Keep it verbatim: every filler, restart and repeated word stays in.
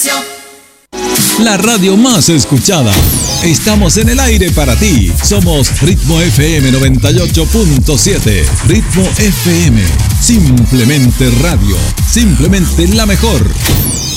Villavicencio. La radio más escuchada. Estamos en el aire para ti. Somos Ritmo F M noventa y ocho punto siete. Ritmo F M. Simplemente radio. Simplemente la mejor.